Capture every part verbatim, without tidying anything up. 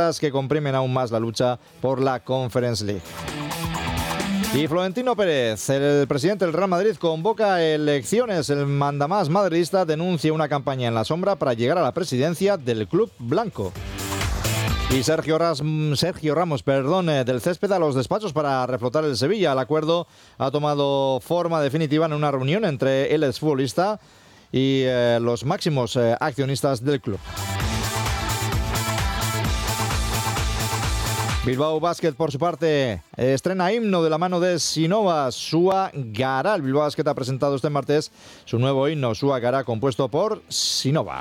medidas que comprimen aún más la lucha por la Conference League. Y Florentino Pérez, el presidente del Real Madrid, convoca elecciones. El mandamás madridista denuncia una campaña en la sombra para llegar a la presidencia del club blanco. Y Sergio, Ras, Sergio Ramos perdón, del césped a los despachos para reflotar el Sevilla. El acuerdo ha tomado forma definitiva en una reunión entre el exfutbolista y eh, los máximos eh, accionistas del club. Bilbao Basket, por su parte, estrena himno de la mano de Sinova, Sua Gara. El Bilbao Basket ha presentado este martes su nuevo himno, Sua Gara, compuesto por Sinova.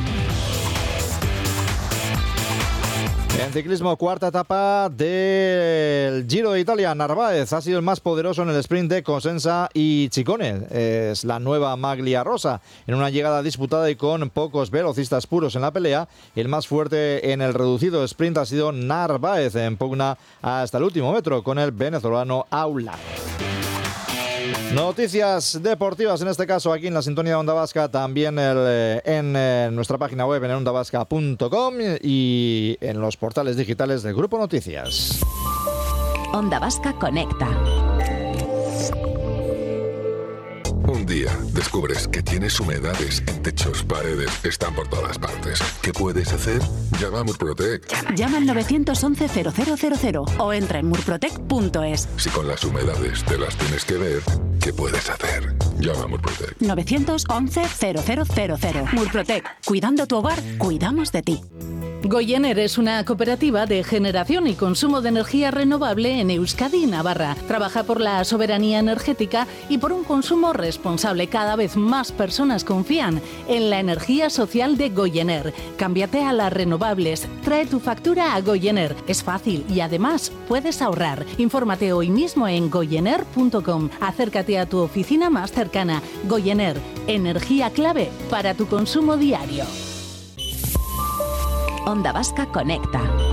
En ciclismo, cuarta etapa del Giro de Italia. Narváez ha sido el más poderoso en el sprint de Cosenza y Ciccone. Es la nueva Maglia Rosa. En una llegada disputada y con pocos velocistas puros en la pelea, el más fuerte en el reducido sprint ha sido Narváez, en pugna hasta el último metro con el venezolano Aular. Noticias deportivas, en este caso aquí en la sintonía de Onda Vasca, también el, en, en nuestra página web en onda vasca punto com y en los portales digitales del Grupo Noticias. Onda Vasca Conecta. Un día descubres que tienes humedades en techos, paredes, están por todas partes. ¿Qué puedes hacer? Llama a Murprotec. Llama, Llama al nueve once cero cero cero cero o entra en murprotec punto es. Si con las humedades te las tienes que ver, ¿qué puedes hacer? Llama a Murprotec. nueve once cero cero cero cero. Murprotec. Cuidando tu hogar, cuidamos de ti. Goyener es una cooperativa de generación y consumo de energía renovable en Euskadi y Navarra. Trabaja por la soberanía energética y por un consumo responsable. Cada vez más personas confían en la energía social de Goyener. Cámbiate a las renovables. Trae tu factura a Goyener. Es fácil y además puedes ahorrar. Infórmate hoy mismo en goyener punto com. Acércate a tu oficina más cercana. Goyener, energía clave para tu consumo diario. Onda Vasca Conecta.